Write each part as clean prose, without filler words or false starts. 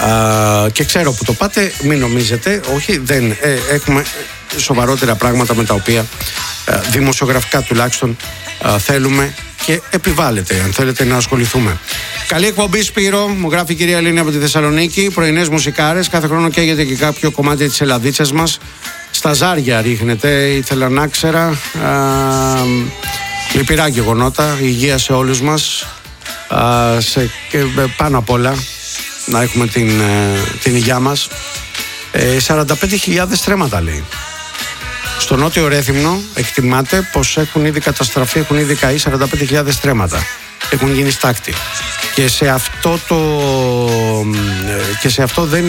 Και ξέρω που το πάτε, μην νομίζετε, όχι, δεν έχουμε σοβαρότερα πράγματα με τα οποία δημοσιογραφικά τουλάχιστον θέλουμε και επιβάλλεται, αν θέλετε, να ασχοληθούμε. Καλή εκπομπή, Σπύρο, μου γράφει η κυρία Ελένη από τη Θεσσαλονίκη. Πρωινές μουσικάρες, κάθε χρόνο καίγεται και κάποιο κομμάτι της Ελλαδίτσας μας. Στα ζάρια ρίχνεται, ήθελα να ξέρα. Λυπηρά γεγονότα, υγεία σε όλους μας. Και πάνω απ' όλα να έχουμε την υγειά μας. 45.000 στρέμματα, λέει. Στο Νότιο Ρέθυμνο εκτιμάται πως έχουν ήδη καταστραφεί, έχουν ήδη καεί 45.000 στρέμματα. Έχουν γίνει στάκτη. Και σε αυτό δεν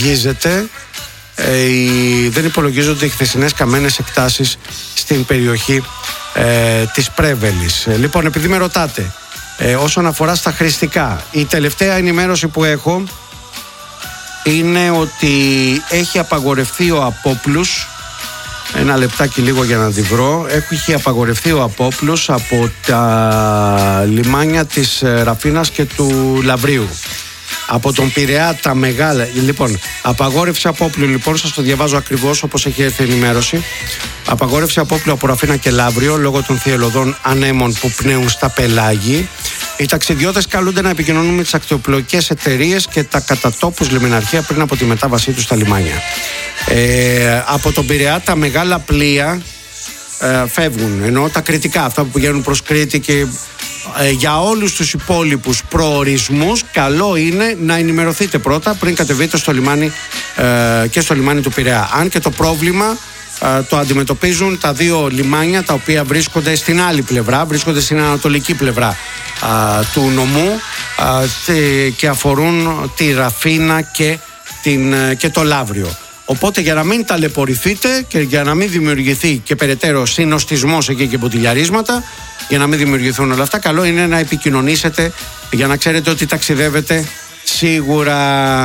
υπολογίζονται οι χθεσινές καμένες εκτάσεις στην περιοχή της Πρέβελης. Λοιπόν, επειδή με ρωτάτε, όσον αφορά στα χρηστικά, η τελευταία ενημέρωση που έχω είναι ότι έχει απαγορευτεί ο απόπλους. Ένα λεπτάκι λίγο για να τη βρω. Έχει απαγορευτεί ο απόπλους από τα λιμάνια της Ραφίνας και του Λαβρίου. Από τον Πειραιά τα μεγάλα. Λοιπόν, απαγόρευση απόπλου, λοιπόν, σας το διαβάζω ακριβώς όπως έχει έρθει η ενημέρωση. Απαγόρευση απόπλου από Ραφίνα και Λαύριο λόγω των θυελλωδών ανέμων που πνέουν στα πελάγη. Οι ταξιδιώτες καλούνται να επικοινωνούν με τις ακτοπλοϊκές εταιρείες και τα κατατόπους λιμεναρχεία πριν από τη μετάβασή τους στα λιμάνια. Από τον Πειραιά τα μεγάλα πλοία φεύγουν, ενώ τα κριτικά, αυτά που πηγαίνουν προς Κρήτη, και για όλους τους υπόλοιπους προορισμούς καλό είναι να ενημερωθείτε πρώτα πριν κατεβείτε στο λιμάνι και στο λιμάνι του Πειραιά. Αν και το πρόβλημα το αντιμετωπίζουν τα δύο λιμάνια τα οποία βρίσκονται στην άλλη πλευρά, βρίσκονται στην ανατολική πλευρά του νομού και αφορούν τη Ραφίνα και το Λαύριο. Οπότε, για να μην ταλαιπωρηθείτε και για να μην δημιουργηθεί και περαιτέρω συνοστισμός εκεί και μποτιλιαρίσματα, για να μην δημιουργηθούν όλα αυτά, καλό είναι να επικοινωνήσετε για να ξέρετε ότι ταξιδεύετε σίγουρα.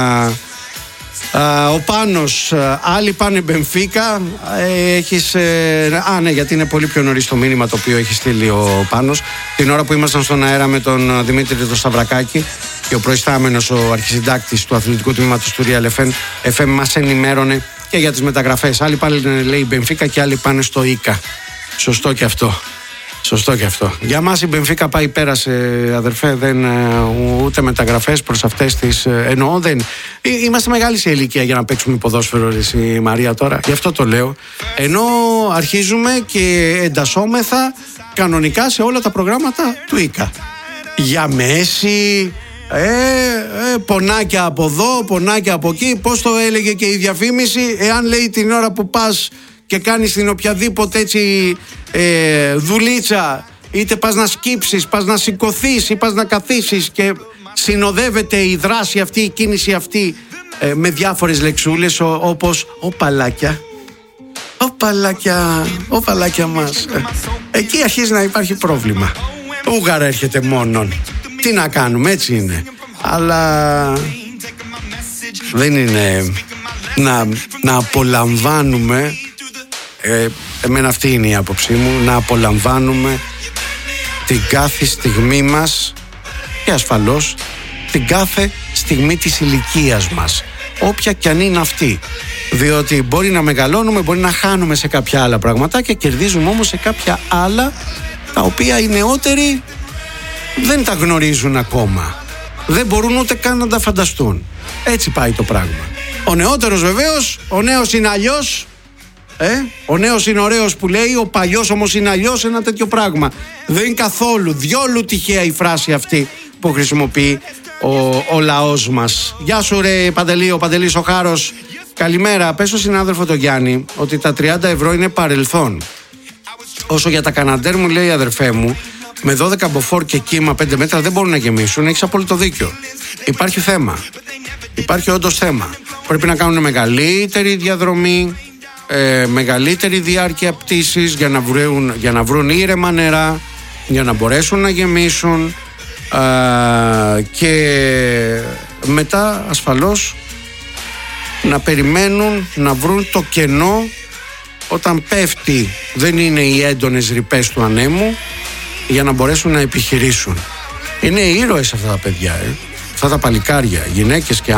Ο Πάνος, άλλοι πάνε Μπενφίκα. Ναι, γιατί είναι πολύ πιο νωρίς το μήνυμα το οποίο έχει στείλει ο Πάνος. Την ώρα που ήμασταν στον αέρα με τον Δημήτρη το Σταυρακάκη και ο προϊστάμενος, ο αρχισυντάκτης του αθλητικού τμήματος του Real FM μας ενημέρωνε και για τις μεταγραφές. Άλλοι πάνε, λέει, Μπενφίκα και άλλοι πάνε στο Ίκα. Σωστό και αυτό. Σωστό και αυτό. Για μας η Μπενφίκα πάει, πέρασε, αδερφέ, ούτε μεταγραφές προς αυτές τις. Εννοώ, είμαστε μεγάλοι σε ηλικία για να παίξουμε ποδόσφαιρο, η Μαρία, τώρα. Γι' αυτό το λέω. Ενώ αρχίζουμε και εντασσόμεθα κανονικά σε όλα τα προγράμματα του ΙΚΑ. Για Μέση, πονάκια από εδώ, πονάκια από εκεί. Πώς το έλεγε και η διαφήμιση, εάν, λέει, την ώρα που πας και κάνεις την οποιαδήποτε έτσι δουλίτσα, είτε πας να σκύψεις, πας να σηκωθείς ή πας να καθίσεις, και συνοδεύεται η δράση αυτή, η κίνηση αυτή με διάφορες λεξούλες όπως ο παλάκια μας. Εκεί αρχίζει να υπάρχει πρόβλημα. Ούγαρα έρχεται μόνον. Τι να κάνουμε, έτσι είναι. Αλλά δεν είναι να απολαμβάνουμε. Εμένα αυτή είναι η άποψή μου, να απολαμβάνουμε την κάθε στιγμή μας και ασφαλώς την κάθε στιγμή της ηλικίας μας, όποια κι αν είναι αυτή, διότι μπορεί να μεγαλώνουμε, μπορεί να χάνουμε σε κάποια άλλα πράγματα και κερδίζουμε όμως σε κάποια άλλα τα οποία οι νεότεροι δεν τα γνωρίζουν ακόμα, δεν μπορούν ούτε καν να τα φανταστούν. Έτσι πάει το πράγμα. Ο νεότερος βεβαίως, ο νέος είναι αλλιώς. Ο νέος είναι ωραίος που λέει, ο παλιός όμως είναι αλλιώς, ένα τέτοιο πράγμα. Δεν είναι καθόλου, διόλου τυχαία η φράση αυτή που χρησιμοποιεί ο λαός μας. Γεια σου, ρε Παντελή, ο Παντελής ο Χάρος. Καλημέρα, πες στον συνάδελφο τον Γιάννη ότι τα 30 ευρώ είναι παρελθόν. Όσο για τα καναντέρ, μου λέει η αδερφέ μου, με 12 μποφόρ και κύμα 5 μέτρα δεν μπορούν να γεμίσουν. Έχεις απόλυτο δίκιο. Υπάρχει θέμα. Υπάρχει όντως θέμα. Πρέπει να κάνουν μεγαλύτερη διαδρομή, μεγαλύτερη διάρκεια πτήσης για να βρουν ήρεμα νερά, για να μπορέσουν να γεμίσουν, και μετά ασφαλώς να περιμένουν να βρουν το κενό όταν πέφτει, δεν είναι οι έντονες ρηπές του ανέμου, για να μπορέσουν να επιχειρήσουν. Είναι ήρωες αυτά τα παιδιά, αυτά τα παλικάρια, γυναίκες και